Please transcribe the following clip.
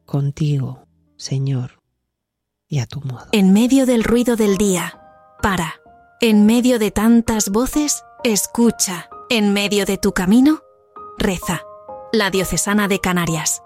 contigo, Señor, y a tu modo. En medio del ruido del día, para. En medio de tantas voces, escucha. En medio de tu camino, reza. La Diocesana de Canarias.